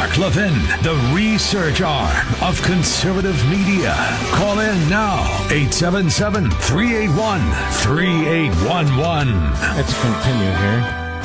Mark Levin, the research arm of conservative media. Call in now, 877-381-3811. Let's continue here.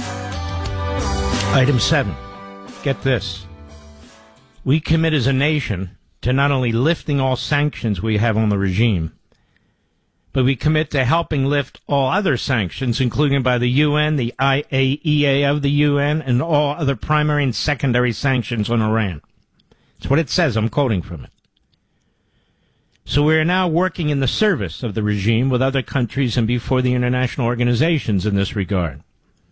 Item 7. Get this. We commit as a nation to not only lifting all sanctions we have on the regime, but we commit to helping lift all other sanctions, including by the UN, the IAEA of the UN, and all other primary and secondary sanctions on Iran. That's what it says. I'm quoting from it. So we are now working in the service of the regime with other countries and before the international organizations in this regard.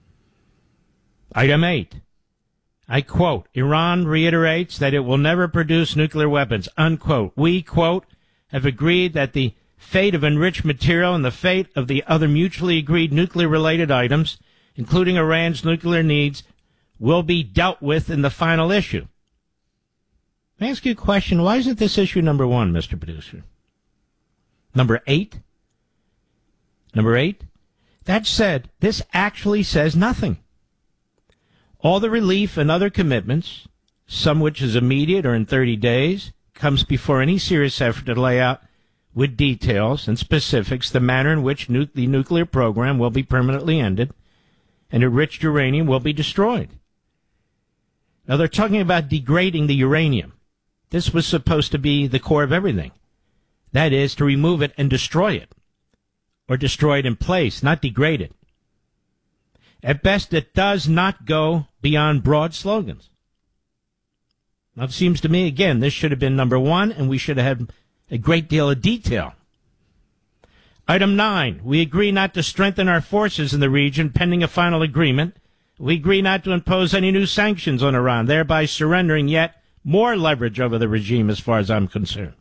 Item 8. I quote, Iran reiterates that it will never produce nuclear weapons, unquote. We, quote, have agreed that the fate of enriched material and the fate of the other mutually agreed nuclear-related items, including Iran's nuclear needs, will be dealt with in the final issue. Let me ask you a question. Why isn't this issue number 1, Mr. Producer? Number 8? Number 8? That said, this actually says nothing. All the relief and other commitments, some which is immediate or in 30 days, comes before any serious effort to lay out with details and specifics the manner in which the nuclear program will be permanently ended and enriched uranium will be destroyed. Now, they're talking about degrading the uranium. This was supposed to be the core of everything. That is, to remove it and destroy it, or destroy it in place, not degrade it. At best, it does not go beyond broad slogans. Now, it seems to me, again, this should have been number 1, and we should have had a great deal of detail. Item 9, we agree not to strengthen our forces in the region pending a final agreement. We agree not to impose any new sanctions on Iran, thereby surrendering yet more leverage over the regime as far as I'm concerned.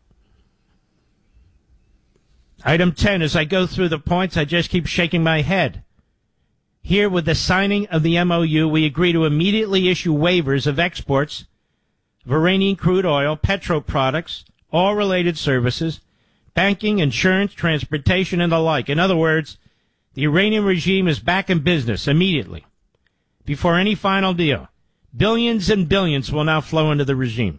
Item 10, as I go through the points, I just keep shaking my head. Here, with the signing of the MOU, we agree to immediately issue waivers of exports of Iranian crude oil, petroproducts, all related services, banking, insurance, transportation, and the like. In other words, the Iranian regime is back in business immediately, before any final deal. Billions and billions will now flow into the regime.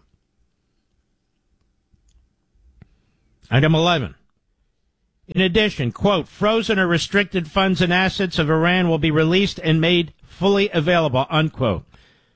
Item 11. In addition, quote, frozen or restricted funds and assets of Iran will be released and made fully available, unquote.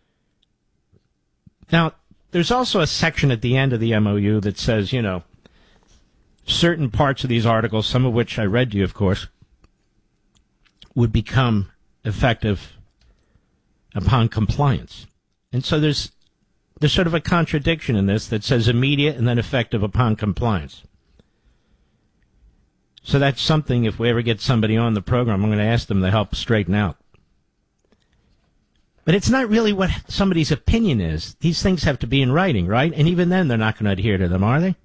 Now, there's also a section at the end of the MOU that says, certain parts of these articles, some of which I read to you, of course, would become effective upon compliance. And so there's sort of a contradiction in this that says immediate and then effective upon compliance. So that's something, if we ever get somebody on the program, I'm going to ask them to help straighten out. But it's not really what somebody's opinion is. These things have to be in writing, right? And even then, they're not going to adhere to them, are they?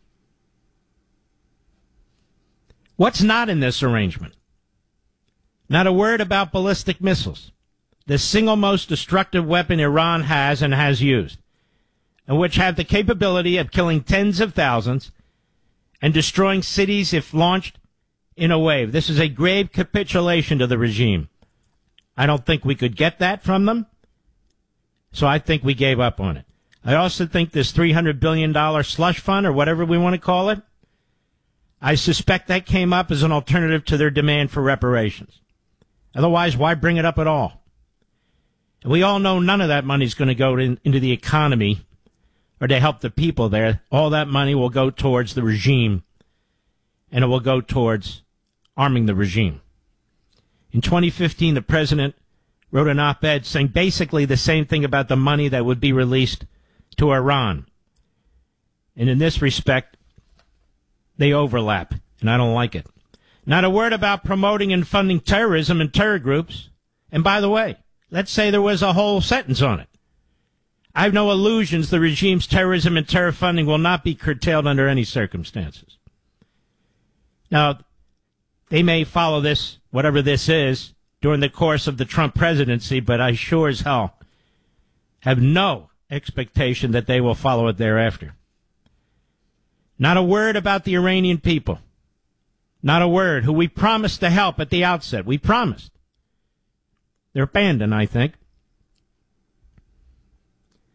What's not in this arrangement? Not a word about ballistic missiles, the single most destructive weapon Iran has and has used, and which have the capability of killing tens of thousands and destroying cities if launched in a wave. This is a grave capitulation to the regime. I don't think we could get that from them, so I think we gave up on it. I also think this $300 billion slush fund, or whatever we want to call it, I suspect that came up as an alternative to their demand for reparations. Otherwise, why bring it up at all? And we all know none of that money is going to go into the economy or to help the people there. All that money will go towards the regime, and it will go towards arming the regime. In 2015, the president wrote an op-ed saying basically the same thing about the money that would be released to Iran. And in this respect, they overlap, and I don't like it. Not a word about promoting and funding terrorism and terror groups. And by the way, let's say there was a whole sentence on it. I have no illusions the regime's terrorism and terror funding will not be curtailed under any circumstances. Now, they may follow this, whatever this is, during the course of the Trump presidency, but I sure as hell have no expectation that they will follow it thereafter. Not a word about the Iranian people. Not a word, who we promised to help at the outset. We promised. They're abandoned, I think.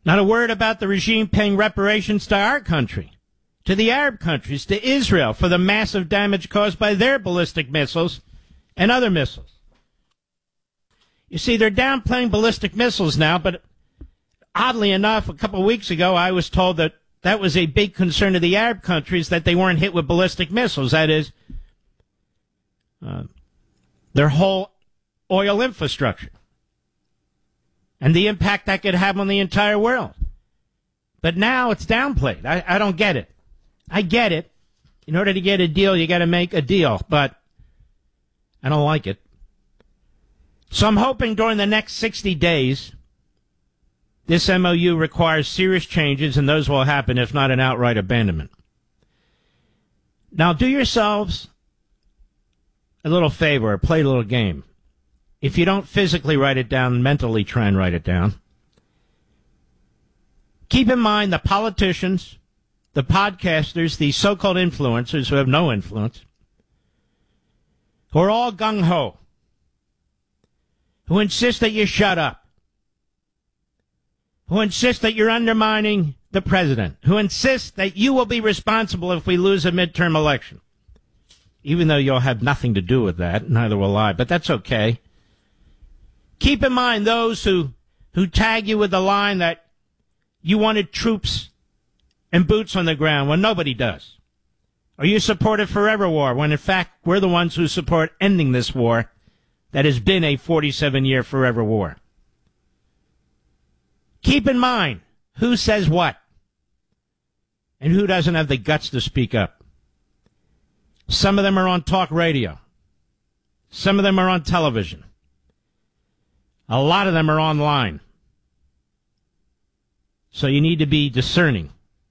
Not a word about the regime paying reparations to our country, to the Arab countries, to Israel for the massive damage caused by their ballistic missiles and other missiles. You see, they're downplaying ballistic missiles now, but oddly enough, a couple of weeks ago, I was told that that was a big concern of the Arab countries, that they weren't hit with ballistic missiles. That is, their whole oil infrastructure and the impact that could have on the entire world. But now it's downplayed. I don't get it. I get it. In order to get a deal, you got to make a deal, but I don't like it. So I'm hoping during the next 60 days, this MOU requires serious changes, and those will happen, if not an outright abandonment. Now, do yourselves a little favor, or play a little game. If you don't physically write it down, mentally try and write it down. Keep in mind the politicians, the podcasters, the so-called influencers who have no influence, who are all gung-ho, who insist that you shut up, who insist that you're undermining the president, who insist that you will be responsible if we lose a midterm election. Even though you'll have nothing to do with that, neither will I, but that's okay. Keep in mind those who tag you with the line that you wanted troops and boots on the ground when nobody does. Or you supported forever war when in fact we're the ones who support ending this war that has been a 47-year forever war. Keep in mind who says what and who doesn't have the guts to speak up. Some of them are on talk radio. Some of them are on television. A lot of them are online. So you need to be discerning.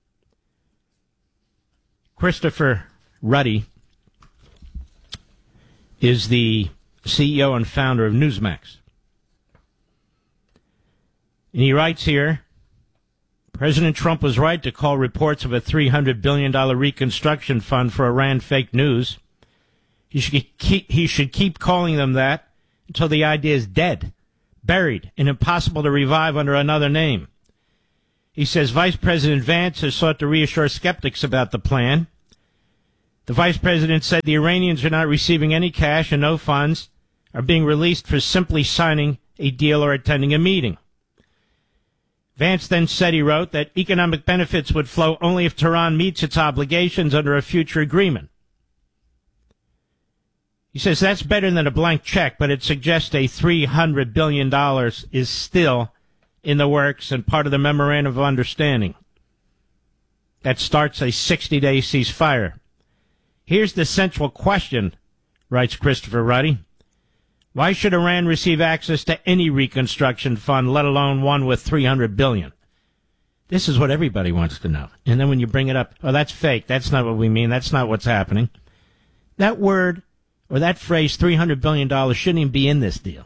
Christopher Ruddy is the CEO and founder of Newsmax. And he writes here, President Trump was right to call reports of a $300 billion reconstruction fund for Iran fake news. He should keep calling them that until the idea is dead, buried, and impossible to revive under another name. He says Vice President Vance has sought to reassure skeptics about the plan. The Vice President said the Iranians are not receiving any cash and no funds are being released for simply signing a deal or attending a meeting. Vance then said, he wrote, that economic benefits would flow only if Tehran meets its obligations under a future agreement. He says that's better than a blank check, but it suggests a $300 billion is still in the works and part of the memorandum of understanding that starts a 60-day ceasefire. Here's the central question, writes Christopher Ruddy. Why should Iran receive access to any reconstruction fund, let alone one with $300 billion? This is what everybody wants to know. And then when you bring it up, oh, that's fake. That's not what we mean. That's not what's happening. That word or that phrase, $300 billion, shouldn't even be in this deal.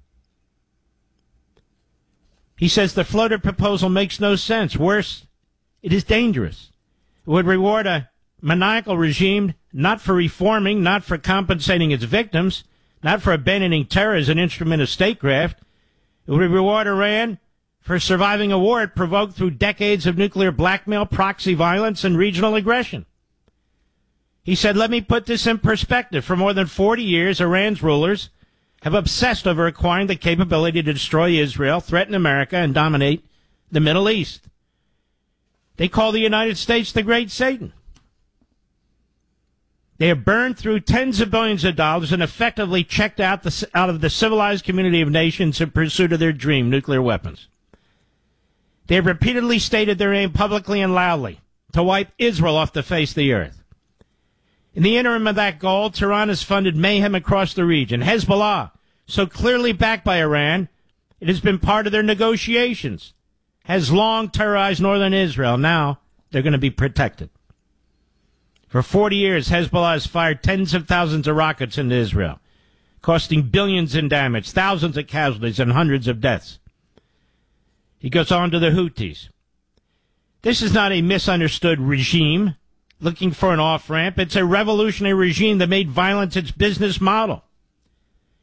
He says the floated proposal makes no sense. Worse, it is dangerous. It would reward a maniacal regime not for reforming, not for compensating its victims, not for abandoning terror as an instrument of statecraft. It would reward Iran for surviving a war it provoked through decades of nuclear blackmail, proxy violence, and regional aggression. He said, let me put this in perspective. For more than 40 years, Iran's rulers have obsessed over acquiring the capability to destroy Israel, threaten America, and dominate the Middle East. They call the United States the Great Satan. They have burned through tens of billions of dollars and effectively checked out of the civilized community of nations in pursuit of their dream, nuclear weapons. They have repeatedly stated their aim publicly and loudly to wipe Israel off the face of the earth. In the interim of that goal, Tehran has funded mayhem across the region. Hezbollah, so clearly backed by Iran, it has been part of their negotiations, has long terrorized northern Israel. Now they're going to be protected. For 40 years, Hezbollah has fired tens of thousands of rockets into Israel, costing billions in damage, thousands of casualties, and hundreds of deaths. He goes on to the Houthis. This is not a misunderstood regime looking for an off-ramp. It's a revolutionary regime that made violence its business model.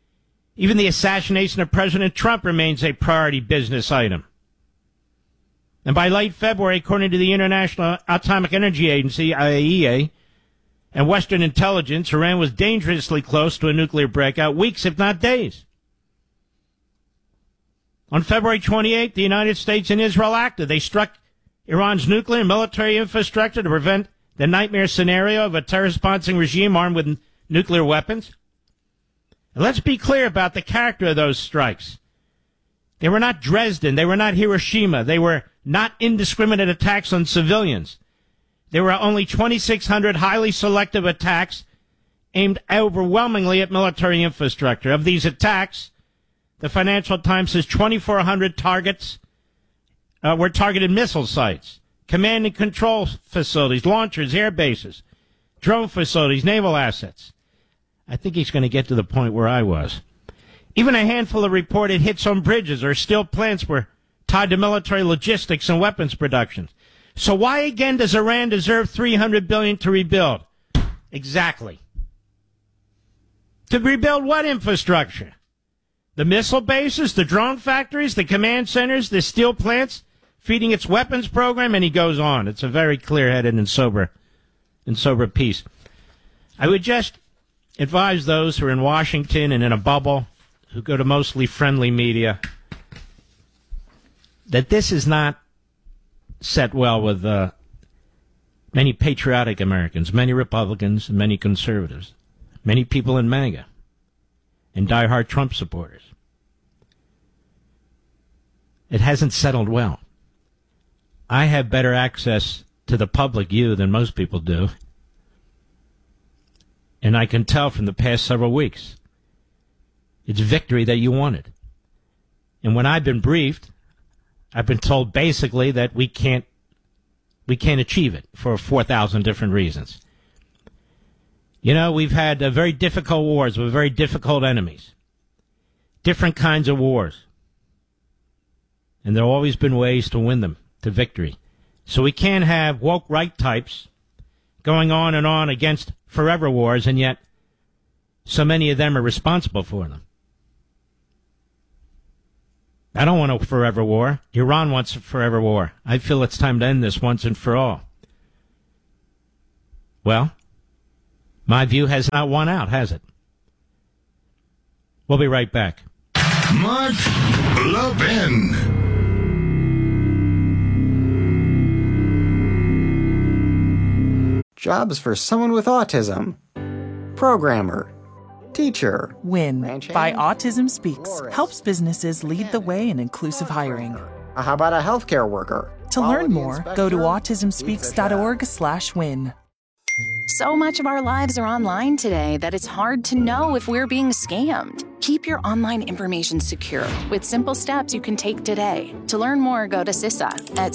Even the assassination of President Trump remains a priority business item. And by late February, according to the International Atomic Energy Agency, IAEA, and Western intelligence, Iran was dangerously close to a nuclear breakout, weeks, if not days. On February 28th, the United States and Israel acted. They struck Iran's nuclear and military infrastructure to prevent the nightmare scenario of a terror-sponsoring regime armed with nuclear weapons. And let's be clear about the character of those strikes. They were not Dresden. They were not Hiroshima. They were not indiscriminate attacks on civilians. There were only 2,600 highly selective attacks aimed overwhelmingly at military infrastructure. Of these attacks, the Financial Times says 2,400 targets were targeted missile sites, command and control facilities, launchers, air bases, drone facilities, naval assets. I think he's going to get to the point where I was. Even a handful of reported hits on bridges or steel plants were tied to military logistics and weapons production. So why again does Iran deserve $300 billion to rebuild? Exactly. To rebuild what infrastructure? The missile bases, the drone factories, the command centers, the steel plants feeding its weapons program, and he goes on. It's a very clear-headed and sober piece. I would just advise those who are in Washington and in a bubble, who go to mostly friendly media, that this is not set well with many patriotic Americans, many Republicans, and many conservatives, many people in MAGA, and diehard Trump supporters. It hasn't settled well. I have better access to the public view than most people do, and I can tell from the past several weeks, it's victory that you wanted. And when I've been briefed, I've been told basically that we can't achieve it for 4,000 different reasons. You know, we've had very difficult wars with very difficult enemies, different kinds of wars. And there have always been ways to win them to victory. So we can't have woke right types going on and on against forever wars, and yet so many of them are responsible for them. I don't want a forever war. Iran wants a forever war. I feel it's time to end this once and for all. Well, my view has not won out, has it? We'll be right back. Mark Levin. Jobs for someone with autism. Programmer. Teacher. WIN by Autism Speaks helps businesses lead the way in inclusive hiring. How about a healthcare worker? To learn more, go to autismspeaks.org/win. So much of our lives are online today that it's hard to know if we're being scammed. Keep your online information secure with simple steps you can take today. To learn more, go to CISA at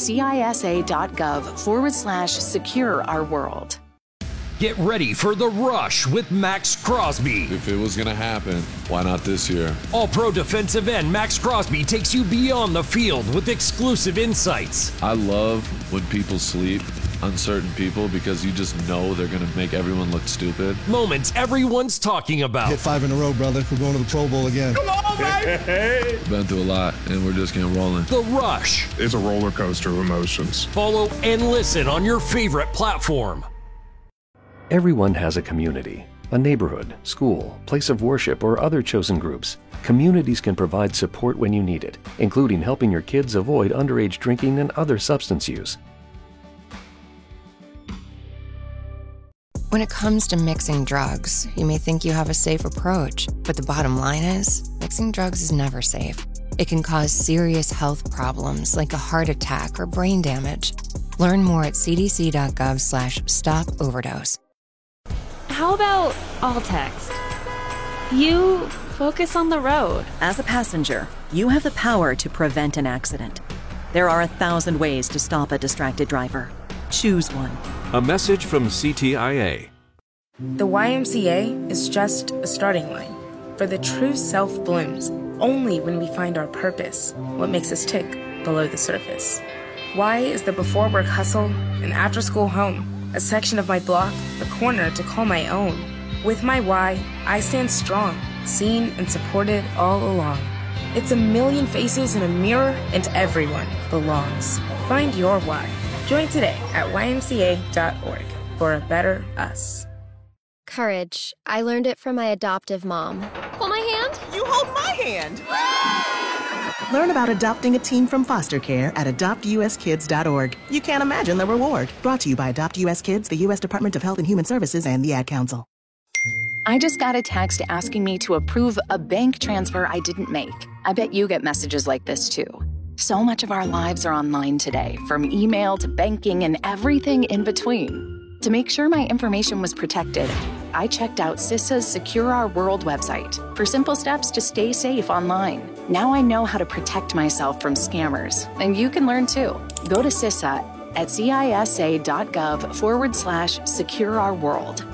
cisa.gov/secure our world. Get ready for The Rush with Max Crosby. If it was going to happen, why not this year? All-pro defensive end Max Crosby takes you beyond the field with exclusive insights. I love when people sleep on certain people because you just know they're going to make everyone look stupid. Moments everyone's talking about. Hit 5 in a row, brother. We're going to the Pro Bowl again. Come on, baby! Been through a lot, and we're just getting rolling. The Rush. It's a roller coaster of emotions. Follow and listen on your favorite platform. Everyone has a community, a neighborhood, school, place of worship, or other chosen groups. Communities can provide support when you need it, including helping your kids avoid underage drinking and other substance use. When it comes to mixing drugs, you may think you have a safe approach, but the bottom line is, mixing drugs is never safe. It can cause serious health problems like a heart attack or brain damage. Learn more at cdc.gov/stop-overdose. How about all text? You focus on the road. As a passenger, you have the power to prevent an accident. There are 1,000 ways to stop a distracted driver. Choose one. A message from CTIA. The YMCA is just a starting line, for the true self blooms only when we find our purpose, what makes us tick below the surface. Y is the before work hustle, an after school home, a section of my block, a corner to call my own. With my Y, I stand strong, seen and supported all along. It's a million faces in a mirror, and everyone belongs. Find your why. Join today at ymca.org for a better us. Courage. I learned it from my adoptive mom. Hold my hand. You hold my hand. Learn about adopting a teen from foster care at adoptuskids.org. You can't imagine the reward. Brought to you by Adopt US Kids, the U.S. Department of Health and Human Services, and the Ad Council. I just got a text asking me to approve a bank transfer I didn't make. I bet you get messages like this too. So much of our lives are online today, from email to banking and everything in between. To make sure my information was protected, I checked out CISA's Secure Our World website for simple steps to stay safe online. Now I know how to protect myself from scammers, and you can learn too. Go to CISA at cisa.gov/secure-our-world.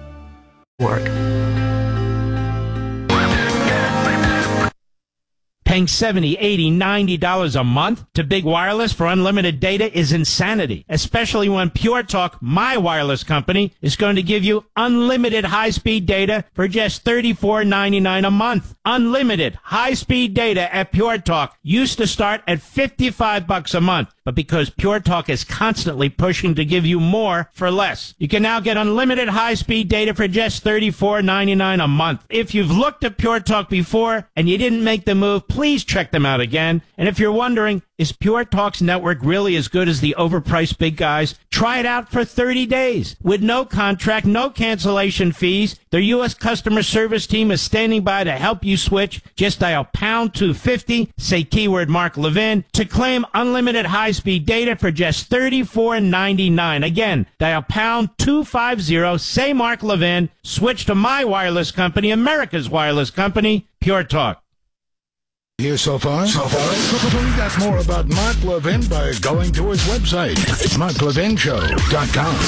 Paying $70, $80, $90 a month to Big Wireless for unlimited data is insanity, especially when Pure Talk, my wireless company, is going to give you unlimited high-speed data for just $34.99 a month. Unlimited high-speed data at Pure Talk used to start at $55 a month, but because Pure Talk is constantly pushing to give you more for less, you can now get unlimited high-speed data for just $34.99 a month. If you've looked at Pure Talk before and you didn't make the move, please check them out again. And if you're wondering, is Pure Talk's network really as good as the overpriced big guys? Try it out for 30 days with no contract, no cancellation fees. Their U.S. customer service team is standing by to help you switch. Just dial pound 250, say keyword Mark Levin, to claim unlimited high-speed data for just $34.99. Again, dial pound 250, say Mark Levin, switch to my wireless company, America's wireless company, Pure Talk. Here so far? Find out more about Mark Levin by going to his website, marklevinshow.com.